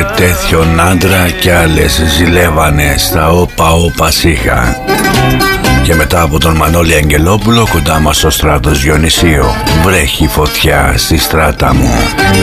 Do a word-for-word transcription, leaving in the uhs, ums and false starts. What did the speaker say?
τέτοιον άντρα κι άλλες ζηλεύανε στα όπα όπα σίχα. Και μετά από τον Μανώλη Αγγελόπουλο, κοντά μας στο Στράτος Διονυσίου, βρέχει φωτιά στη στράτα μου.